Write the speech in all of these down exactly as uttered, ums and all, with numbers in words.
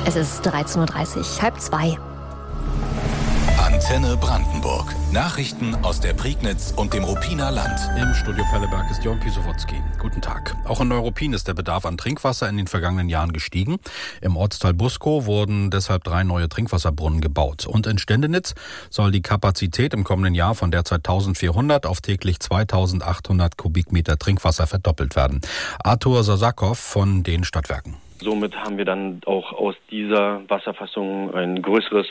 Es ist dreizehn Uhr dreißig, halb zwei. Antenne Brandenburg. Nachrichten aus der Prignitz und dem Ruppiner Land. Im Studio Pelleberg ist Jörn Pisowotzki. Guten Tag. Auch in Neuruppin ist der Bedarf an Trinkwasser in den vergangenen Jahren gestiegen. Im Ortsteil Buskow wurden deshalb drei neue Trinkwasserbrunnen gebaut. Und in Stendenitz soll die Kapazität im kommenden Jahr von derzeit eintausendvierhundert auf täglich zweitausendachthundert Kubikmeter Trinkwasser verdoppelt werden. Arthur Sasakow von den Stadtwerken. Somit haben wir dann auch aus dieser Wasserfassung ein größeres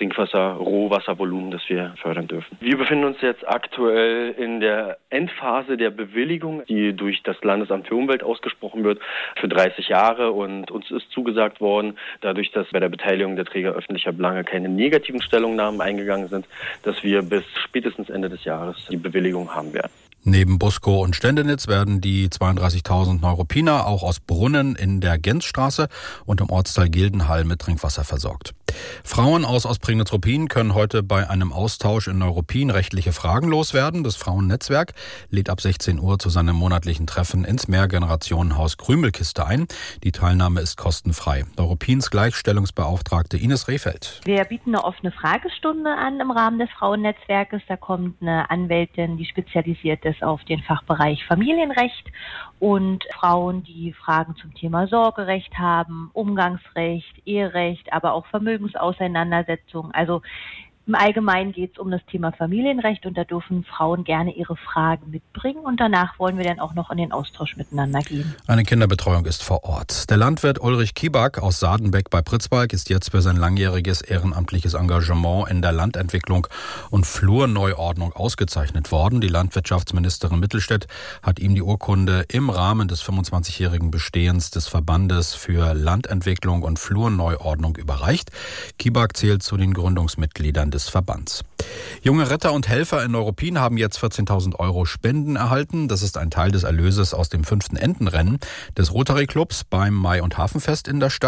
Trinkwasser-Rohwasservolumen, das wir fördern dürfen. Wir befinden uns jetzt aktuell in der Endphase der Bewilligung, die durch das Landesamt für Umwelt ausgesprochen wird, für dreißig Jahre. Und uns ist zugesagt worden, dadurch, dass bei der Beteiligung der Träger öffentlicher Belange keine negativen Stellungnahmen eingegangen sind, dass wir bis spätestens Ende des Jahres die Bewilligung haben werden. Neben Buskow und Stendenitz werden die zweiunddreißigtausend Neuruppiner auch aus Brunnen in der Genzstraße und im Ortsteil Gildenhall mit Trinkwasser versorgt. Frauen aus Ostprignitz-Ruppin können heute bei einem Austausch in Neuruppin rechtliche Fragen loswerden. Das Frauennetzwerk lädt ab sechzehn Uhr zu seinem monatlichen Treffen ins Mehrgenerationenhaus Krümelkiste ein. Die Teilnahme ist kostenfrei. Neuruppins Gleichstellungsbeauftragte Ines Rehfeld. Wir bieten eine offene Fragestunde an im Rahmen des Frauennetzwerkes. Da kommt eine Anwältin, die spezialisiert ist auf den Fachbereich Familienrecht, und Frauen, die Fragen zum Thema Sorgerecht haben, Umgangsrecht, Eherecht, aber auch Vermögensauseinandersetzung. Also im Allgemeinen geht es um das Thema Familienrecht, und da dürfen Frauen gerne ihre Fragen mitbringen, und danach wollen wir dann auch noch in den Austausch miteinander gehen. Eine Kinderbetreuung ist vor Ort. Der Landwirt Ulrich Kieback aus Sadenbeck bei Pritzwalk ist jetzt für sein langjähriges ehrenamtliches Engagement in der Landentwicklung und Flurneuordnung ausgezeichnet worden. Die Landwirtschaftsministerin Mittelstädt hat ihm die Urkunde im Rahmen des fünfundzwanzigjährigen Bestehens des Verbandes für Landentwicklung und Flurneuordnung überreicht. Kieback zählt zu den Gründungsmitgliedern des Verbands. Junge Retter und Helfer in Neuruppin haben jetzt vierzehntausend Euro Spenden erhalten. Das ist ein Teil des Erlöses aus dem fünften Entenrennen des Rotary Clubs beim Mai- und Hafenfest in der Stadt.